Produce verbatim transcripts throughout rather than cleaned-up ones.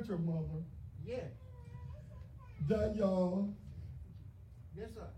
picture, Mother. Yeah. That y'all. Yes, sir.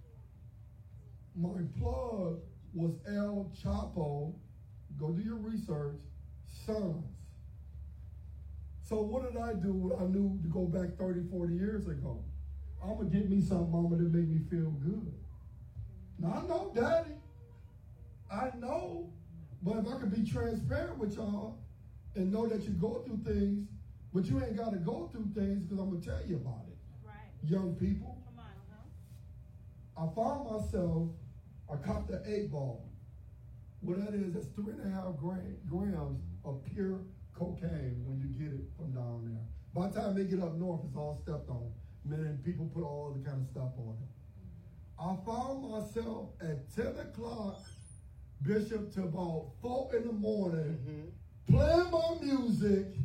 My plug was El Chapo. Go do your research. Sons. So what did I do what I knew to go back thirty, forty years ago? I'm going to get me something, Mama, that make me feel good. Now, I know, Daddy. I know. But if I could be transparent with y'all and know that you go through things, but you ain't got to go through things because I'm going to tell you about it. Right. Young people. Come on, huh? I found myself, I caught the eight ball. What that is, that's three and a half gram, grams of pure cocaine when you get it from down there. By the time they get up north, it's all stepped on. Meaning people put all the kind of stuff on it. I found myself at ten o'clock, Bishop, to about four in the morning, mm-hmm. playing my music,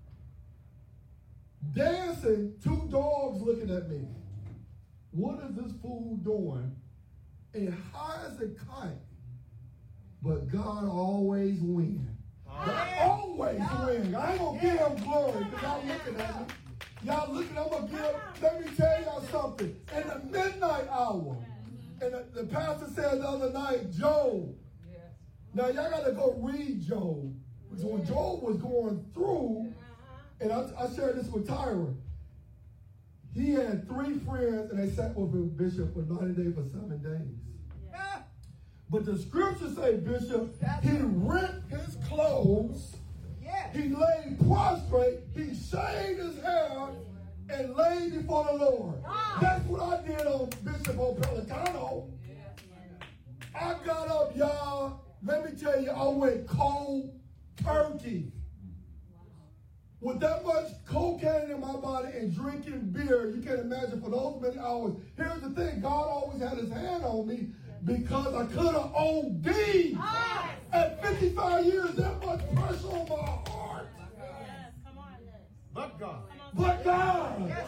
dancing, two dogs looking at me. What is this fool doing? And high as a kite. But God always wins. God always wins. I ain't going to give him glory because y'all looking at me. Y'all looking, I'm going to give, let me tell y'all something. In the midnight hour, and the, the pastor said the other night, Job. Now y'all got to go read Job. Because when Job was going through, and I, I shared this with Tyra, he had three friends and they sat with him, Bishop, for ninety days for seven days. Yeah. But the scriptures say, Bishop, he rent his clothes, yeah. he laid prostrate, he shaved his hair, and laid before the Lord. Oh. That's what I did on Bishop O'Pelicano. Yeah. I got up, y'all. Let me tell you, I went cold turkey. With that much cocaine in my body and drinking beer, you can't imagine for those many hours. Here's the thing, God always had his hand on me because I could have O D'd. Oh. At fifty-five years, that much pressure on my heart. Yes, come on. But God. But God. Yes,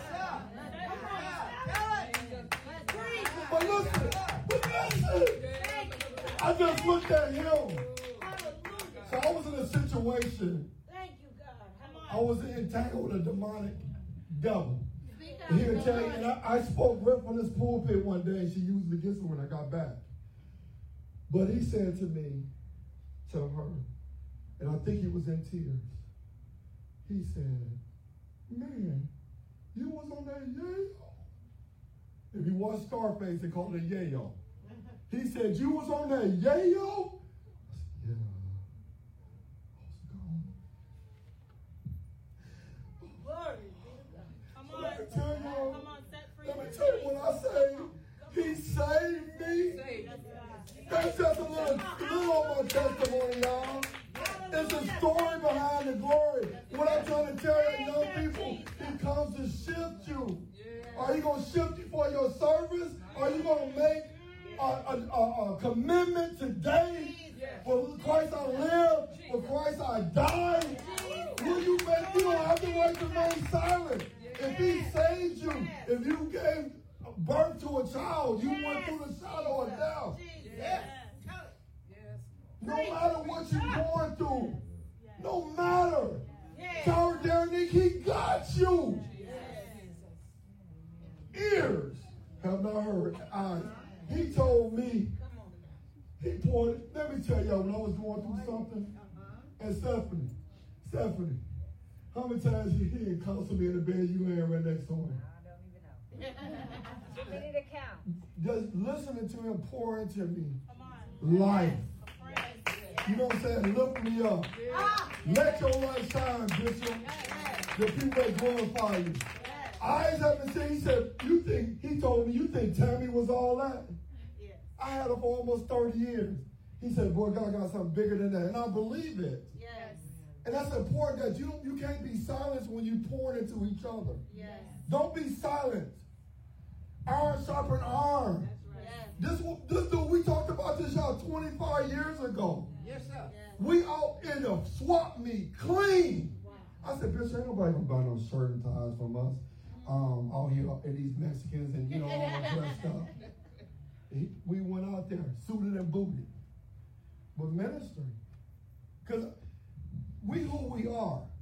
sir. But listen, but listen. I just looked at him. So I was in a situation. I was entangled with a demonic devil. He'll tell you, and I, I spoke right from this pulpit one day, and she used it against me when I got back. But he said to me, to her, and I think he was in tears. He said, man, you was on that yayo. If you watch Scarface, they call it a yayo. He said, you was on that yayo? I said, yeah. I was gone. Come on. Let me tell you, Come on, set free. let me tell you when I say he saved me. That's just a little, little on my testimony, y'all. It's a story behind the glory. What I'm trying to tell you, young people, he comes to shift you. Are you going to shift you for your service? Are you going to make a, a, a, a commitment today? For Christ I live, for Christ I die. Will you make, you don't have to wait to remain silent. If he saved you, if you gave birth to a child, you went through the shadow of death. No matter what you're going through, no matter. Tower Dernick, he got you. Ears have not heard. Eyes. He told me, he pointed, let me tell y'all, when I was going through something, and Stephanie, Stephanie, how many times you hear counsel me in the bed you laying right next to him? I don't even know. We need to count. Just listening to him pour into me life. You know what I'm saying? Lift me up. Let your light shine, Bishop. The people that glorify you. Eyes haven't seen. He said, you think, he told me, you think Tammy was all that? I had her for almost thirty years. He said, boy, God got something bigger than that. And I believe it. Yes. And that's important that you don't, you can't be silent when you pour into each other. Yes. Don't be silent. Iron sharpen iron. That's right. Yes. This, this dude, we talked about this y'all twenty-five years ago. Yes, sir. Yes. We all in a swap meet clean. Wow. I said, bitch, ain't nobody gonna buy no shirt and ties from us. Um, all here and these Mexicans and you know all dressed up. He, we went out there suited and booted, but ministry, because we who we are.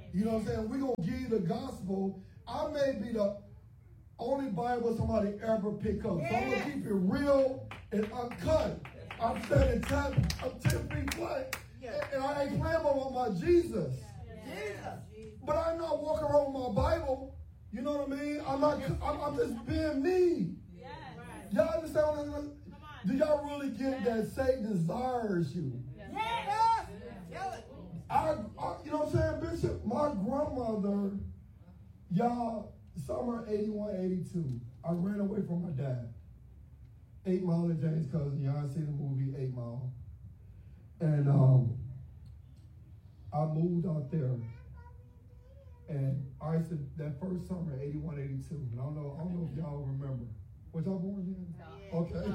You know what I'm saying? We're going to give you the gospel. I may be the only Bible somebody ever pick up. So I'm going to keep it real and uncut. I'm standing ten, I'm ten feet flat. And I ain't playing about my Jesus. Jesus. But I'm not walking around with my Bible. You know what I mean? I'm not. I'm, I'm just being me. Yes. Y'all understand what I'm saying? Do y'all really get that Satan desires you? Yes. I, I, you know what I'm saying, Bishop? My grandmother, y'all, summer eighty-one, eighty-two, I ran away from my dad. Eight Mile and James' cousin. Y'all seen the movie Eight Mile. And um, I moved out there. And I said that first summer, eighty-one, eighty-two. And I don't know, I don't know if y'all remember. Was y'all born then? No. Okay.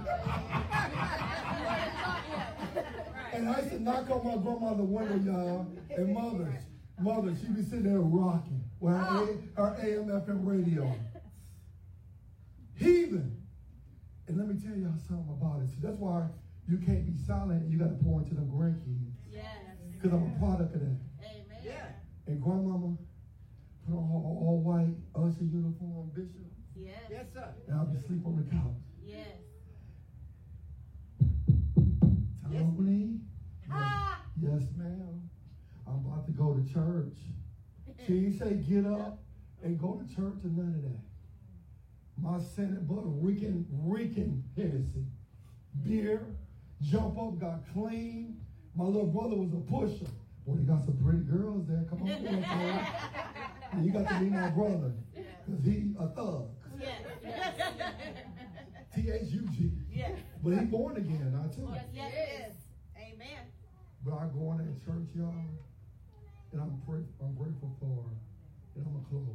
And I used to knock on my grandmother's window, y'all. And mother, mother, she be sitting there rocking with her, A, her A M F M radio. Heathen. And let me tell y'all something about it. See, that's why you can't be silent. You got to pour into them grandkids. Yes. Because I'm a product of that. Amen. Yeah. And grandmama put on her all white usher uniform, Bishop. Yes. Yes, sir. And I'll be asleep on the couch. Yes. Tony? Yes, yes, ma'am. I'm about to go to church. She didn't say get up and go to church or none of that. My Senate butt reeking, reeking Hennessy. Beer, jump up, got clean. My little brother was a pusher. Boy, you got some pretty girls there. Come on, boy. And you got to meet my brother. Because he a thug. Yes. T H U G. Yes. But he born again, I tell you. Yes, yes. Amen. But I go in that church, y'all, and I'm, pray- I'm grateful for her. And I'm going to close.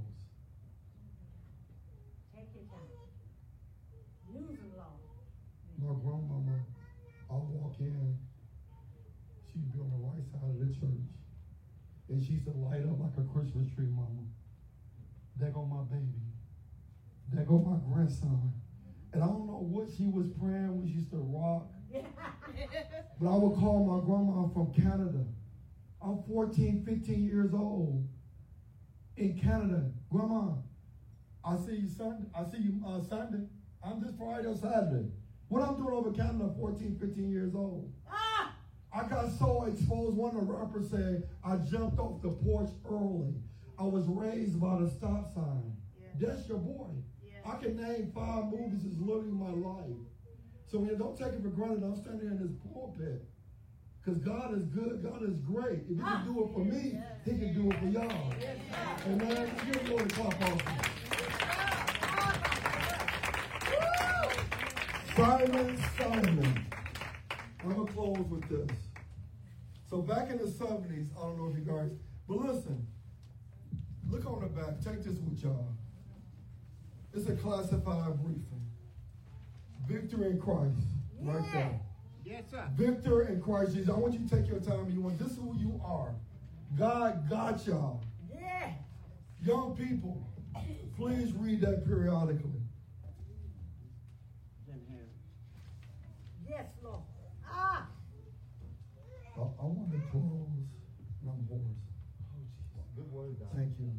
Take your time. Use the law. My grandmama, I'll walk in, she'd be on the right side of the church. And she used to light up like a Christmas tree, mama. There go my baby. There go my grandson. And I don't know what she was praying when she used to rock. But I would call my grandma from Canada. I'm fourteen, fifteen years old in Canada. Grandma, I see you Sunday. I see you uh, Sunday. I'm just Friday or Saturday. What I'm doing over Canada, fourteen, fifteen years old. Ah! I got so exposed. One of the rappers said, I jumped off the porch early. I was raised by the stop sign. Yeah. That's your boy. Yeah. I can name five movies that's literally my life. So when you don't take it for granted, I'm standing in this pulpit. Because God is good. God is great. If he can do it for me, yes. he can do it for y'all. Yes. Amen. Let's give the Lord a clap off. Simon, Simon. I'm going to close with this. So back in the seventies, I don't know if you guys, but listen, look on the back. Take this with y'all. It's a classified briefing. Victor in Christ, yeah. right there. Yes, sir. Victor in Christ Jesus. I want you to take your time. You want this is who you are. God got y'all. Yeah. Young people, please read that periodically. Yes, Lord. Ah. I, I want to close. And I'm hoarse. Oh, Jesus. Good word, God. Thank you.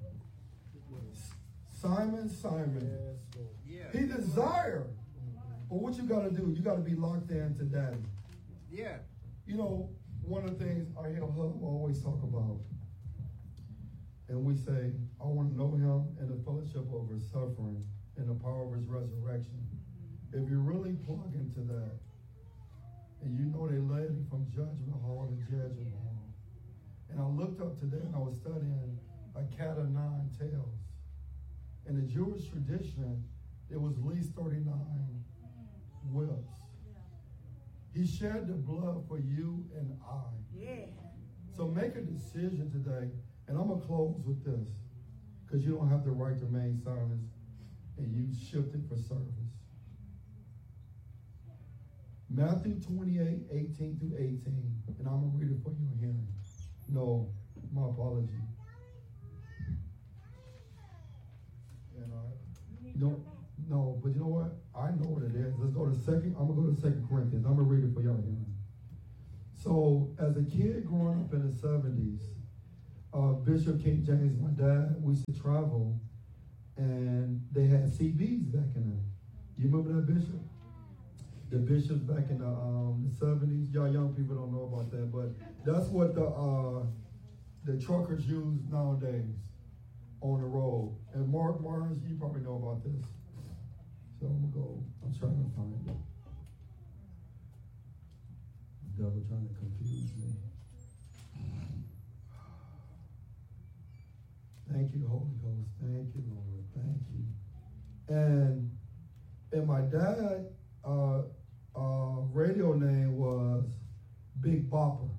Simon, Simon. Yes, Lord. Yeah. He desired. But what you got to do, you got to be locked in to daddy. Yeah. You know, one of the things I hear him always talk about, and we say, I want to know him and the fellowship of his suffering and the power of his resurrection. If you really plug into that, and you know they led him from judgment hall to judgment hall. And I looked up today and I was studying a cat of nine tails. In the Jewish tradition, it was at least thirty-nine whips. He shed the blood for you and I. Yeah. So make a decision today, and I'm going to close with this, because you don't have the right to remain silent, and you shifted for service. Matthew twenty-eight, eighteen through eighteen, and I'm going to read it for you in hearing. No, my apology. And I, no, no, but you know what? I know what it is. Let's go to second. I'm going to go to Second Corinthians. I'm going to read it for y'all hearing. So, as a kid growing up in the seventies, uh, Bishop King James, my dad, we used to travel, and they had C Bs back in the. You remember that, Bishop? The bishops back in the um, the seventies. Y'all young people don't know about that, but that's what the uh, the truckers use nowadays on the road. And Mark Mars, you probably know about this. So I'm gonna go. I'm trying to find it. The devil trying to confuse me. Thank you, Holy Ghost. Thank you, Lord. Thank you. And and my dad, uh, uh, radio name was Big Bopper.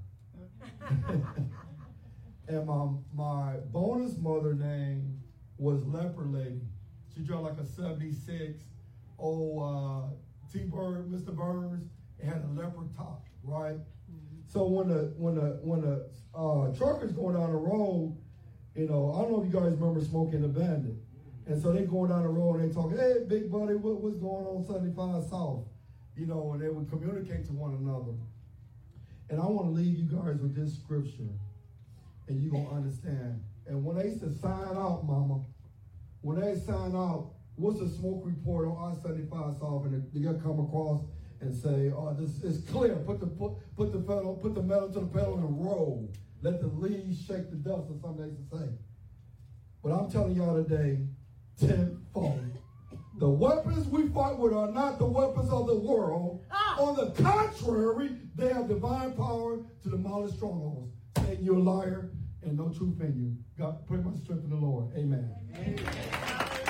And my my bonus mother name was Leper Lady. She drove like a seventy-six old uh, T-Bird, Mister Burns. It had a leopard top, right? Mm-hmm. So when the when the when the uh, truckers going down the road, you know, I don't know if you guys remember Smokey and the Bandit. And so they going down the road and they talking, hey, big buddy, what, what's going on seventy-five South? You know, and they would communicate to one another. And I want to leave you guys with this scripture, and you're going to understand. And when they used to sign out, mama, when they sign out, what's the smoke report on I seventy-five South? And they got to come across and say, oh, this is clear. Put the put, put the pedal, put the metal to the pedal and roll. Let the leaves shake the dust, or something they used to say. But I'm telling y'all today, tenfold. The weapons we fight with are not the weapons of the world. Ah. On the contrary, they have divine power to demolish strongholds. Saying you're a liar and no truth in you. God, pray my strength in the Lord. Amen. Amen.